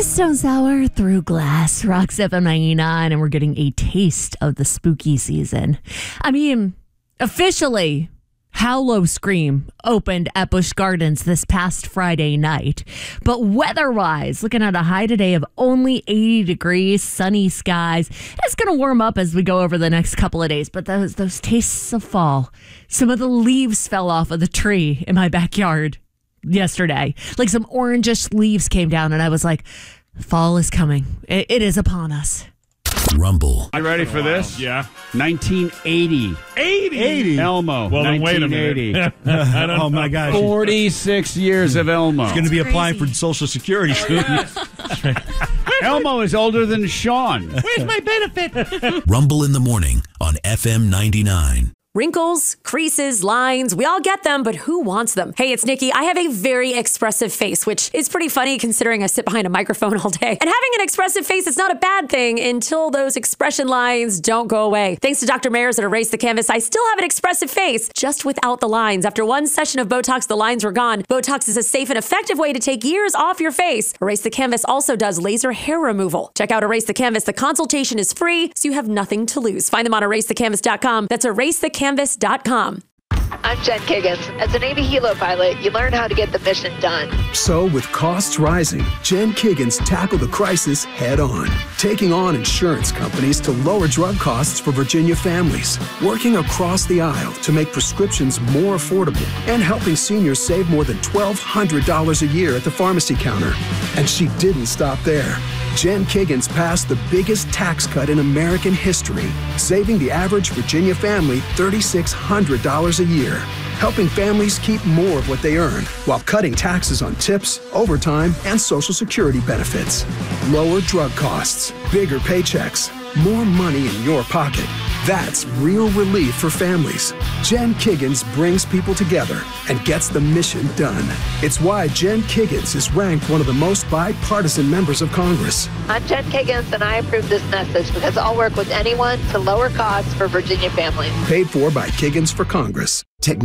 Stone Sour through glass, Rocks FM 99, and we're getting a taste of the spooky season. I mean, officially, Hallow Scream opened at Busch Gardens this past Friday night. But weather-wise, looking at a high today of only 80 degrees, sunny skies. It's going to warm up as we go over the next couple of days. But those tastes of fall. Some of the leaves fell off of the tree in my backyard yesterday. Like some orangish leaves came down, and I was like, fall is coming. It is upon us. Rumble. You ready for this? Yeah. 1980. 80? Elmo. Well, then wait a 1980. minute. Oh, my gosh. 46 years of Elmo. He's going to be applying for Social Security soon. Elmo is older than Sean. Where's my benefit? Rumble in the morning on FM 99. Wrinkles, creases, lines, we all get them, but who wants them? Hey, it's Nikki. I have a very expressive face, which is pretty funny considering I sit behind a microphone all day. And having an expressive face is not a bad thing until those expression lines don't go away. Thanks to Dr. Mayers at Erase the Canvas, I still have an expressive face, just without the lines. After one session of Botox, the lines were gone. Botox is a safe and effective way to take years off your face. Erase the Canvas also does laser hair removal. Check out Erase the Canvas. The consultation is free, so you have nothing to lose. Find them on erasethecanvas.com. That's erasethecanvas.com. I'm Jen Kiggins. As a Navy Helo pilot, you learn how to get the mission done. So, with costs rising, Jen Kiggins tackled the crisis head on, taking on insurance companies to lower drug costs for Virginia families, working across the aisle to make prescriptions more affordable, and helping seniors save more than $1,200 a year at the pharmacy counter. And she didn't stop there. Jen Kiggins passed the biggest tax cut in American history, saving the average Virginia family $3,600 a year, helping families keep more of what they earn while cutting taxes on tips, overtime, and Social Security benefits. Lower drug costs, bigger paychecks, more money in your pocket. That's real relief for families. Jen Kiggins brings people together and gets the mission done. It's why Jen Kiggins is ranked one of the most bipartisan members of Congress. I'm Jen Kiggins, and I approve this message because I'll work with anyone to lower costs for Virginia families. Paid for by Kiggins for Congress.